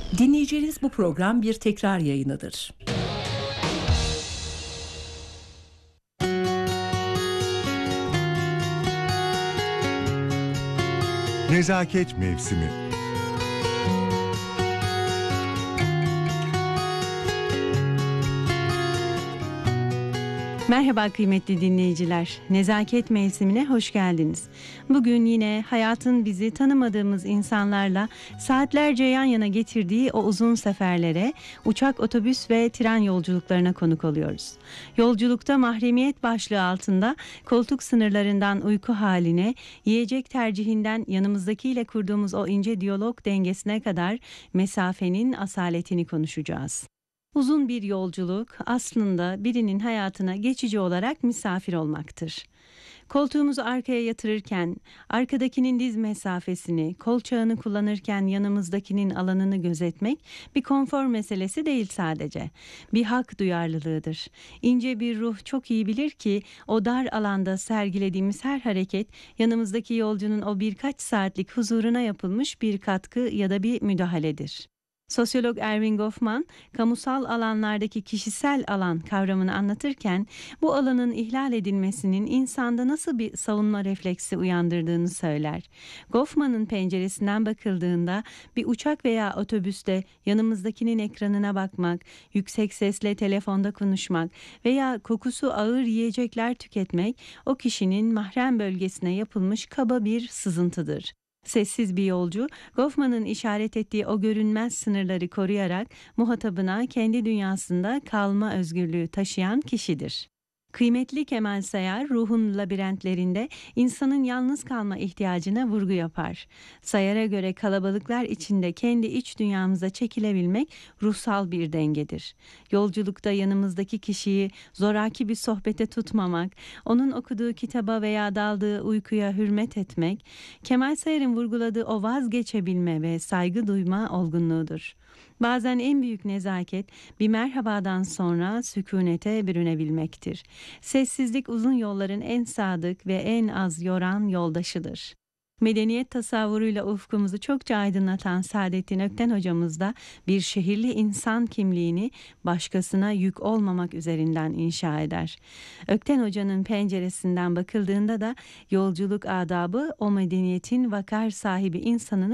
Dinleyeceğiniz bu program bir tekrar yayınıdır. Nezaket Mevsimi. Merhaba kıymetli dinleyiciler. Nezaket mevsimine hoş geldiniz. Bugün yine hayatın bizi tanımadığımız insanlarla saatlerce yan yana getirdiği o uzun seferlere, uçak, otobüs ve tren yolculuklarına konuk oluyoruz. Yolculukta mahremiyet başlığı altında koltuk sınırlarından uyku haline, yiyecek tercihinden yanımızdakiyle kurduğumuz o ince diyalog dengesine kadar mesafenin asaletini konuşacağız. Uzun bir yolculuk aslında birinin hayatına geçici olarak misafir olmaktır. Koltuğumuzu arkaya yatırırken, arkadakinin diz mesafesini, kolçağını kullanırken yanımızdakinin alanını gözetmek bir konfor meselesi değil sadece. Bir hak duyarlılığıdır. İnce bir ruh çok iyi bilir ki o dar alanda sergilediğimiz her hareket yanımızdaki yolcunun o birkaç saatlik huzuruna yapılmış bir katkı ya da bir müdahaledir. Sosyolog Erving Goffman, kamusal alanlardaki kişisel alan kavramını anlatırken bu alanın ihlal edilmesinin insanda nasıl bir savunma refleksi uyandırdığını söyler. Goffman'ın penceresinden bakıldığında bir uçak veya otobüste yanımızdakinin ekranına bakmak, yüksek sesle telefonda konuşmak veya kokusu ağır yiyecekler tüketmek o kişinin mahrem bölgesine yapılmış kaba bir sızıntıdır. Sessiz bir yolcu, Goffman'ın işaret ettiği o görünmez sınırları koruyarak muhatabına kendi dünyasında kalma özgürlüğü taşıyan kişidir. Kıymetli Kemal Sayar, Ruhun Labirentlerinde insanın yalnız kalma ihtiyacına vurgu yapar. Sayar'a göre kalabalıklar içinde kendi iç dünyamıza çekilebilmek ruhsal bir dengedir. Yolculukta yanımızdaki kişiyi zoraki bir sohbete tutmamak, onun okuduğu kitaba veya daldığı uykuya hürmet etmek, Kemal Sayar'ın vurguladığı o vazgeçebilme ve saygı duyma olgunluğudur. Bazen en büyük nezaket bir merhabadan sonra sükunete bürünebilmektir. Sessizlik uzun yolların en sadık ve en az yoran yoldaşıdır. Medeniyet tasavvuruyla ufkumuzu çokça aydınlatan Saadettin Ökten hocamız da bir şehirli insan kimliğini başkasına yük olmamak üzerinden inşa eder. Ökten hocanın penceresinden bakıldığında da yolculuk adabı o medeniyetin vakar sahibi insanını